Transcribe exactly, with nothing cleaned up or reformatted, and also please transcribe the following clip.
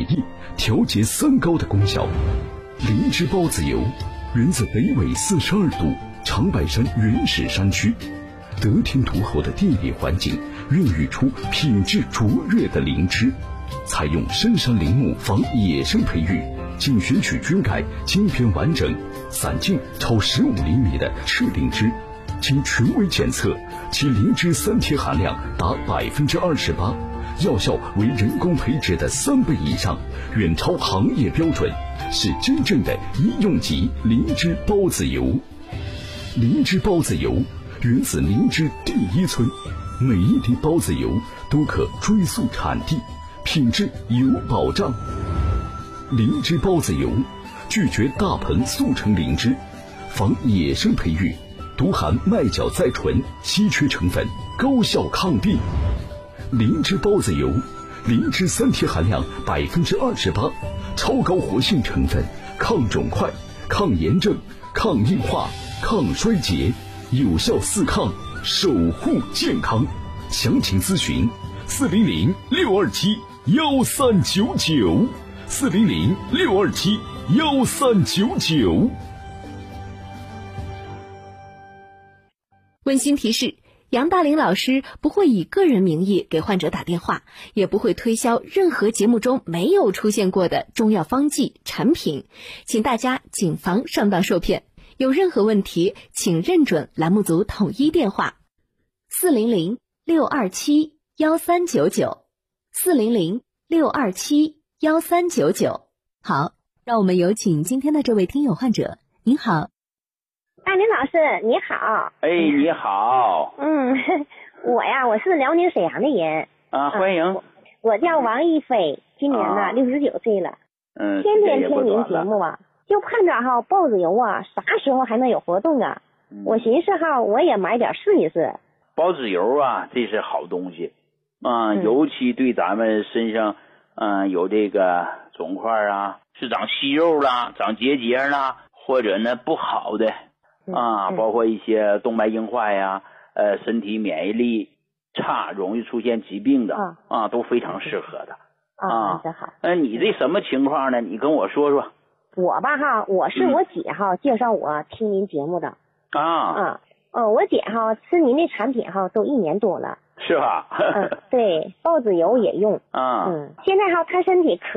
益、调节三高的功效。灵芝孢子油源自北纬四十二度长白山原始山区，得天独厚的地理环境孕育出品质卓越的灵芝。采用深山林木防野生培育，仅选取菌盖茎片完整、散茎超十五厘米的赤灵芝，经权威检测，其灵芝三铁含量达百分之二十八，药效为人工培植的三倍以上，远超行业标准，是真正的医用级灵芝孢子油。灵芝孢子油源自灵芝第一村，每一滴孢子油都可追溯产地，品质有保障。灵芝孢子油拒绝大棚速成灵芝，防野生培育，独含麦角甾醇稀缺成分，高效抗病。灵芝孢子油，灵芝三铁含量百分之二十八，超高活性成分，抗肿块、抗炎症、抗硬化、抗衰竭，有效四抗，守护健康。详情咨询四零零六二七幺三九九，四零零六二七幺三九九。 温馨提示：杨大林老师不会以个人名义给患者打电话，也不会推销任何节目中没有出现过的中药方剂产品，请大家谨防上当受骗。有任何问题，请认准栏目组统一电话：四零零六二七幺三九九，四零零六二七幺三九九。好，让我们有请今天的这位听友患者。您好。 大林老师你好。 哎，你好。 嗯，我呀，我是辽宁沈阳的人啊，欢迎。 我, 我叫王一飞，今年呢六十九岁了。 嗯， 天天听您节目啊，就盼着哈孢子油啊啥时候还能有活动啊？嗯、我寻思哈，我也买点试一试。 孢子油啊，这是好东西啊、嗯，尤其对咱们身上嗯、呃、有这个肿块啊，是长息肉啦、长结节啦，或者呢不好的。啊，包括一些动脉硬化呀，呃，身体免疫力差，容易出现疾病的、啊、啊，都非常适合的啊。这好。 呃，你这什么情况呢？你跟我说说。 我吧哈，我是我姐哈、嗯、介绍我听您节目的啊。 啊，呃，我姐哈吃您的产品哈都一年多了。 是吧？ 嗯，对，孢子油也用。 啊。 嗯，现在哈她身体可